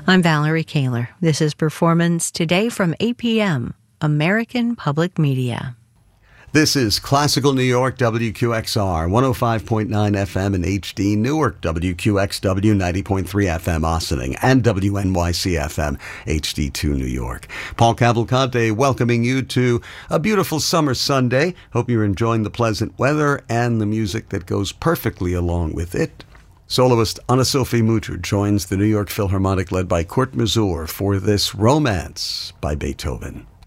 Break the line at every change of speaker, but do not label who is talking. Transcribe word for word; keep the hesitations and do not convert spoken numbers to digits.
I'm Valerie Kaler. This is Performance Today from A P M, American Public Media.
This is Classical New York, W Q X R, one oh five point nine F M in H D, Newark, W Q X W, ninety point three F M, Ossining, and W N Y C F M, H D two, New York. Paul Cavalcante welcoming you to a beautiful summer Sunday. Hope you're enjoying the pleasant weather and the music that goes perfectly along with it. Soloist Anna-Sophie Mutter joins the New York Philharmonic led by Kurt Masur for this Romance by Beethoven.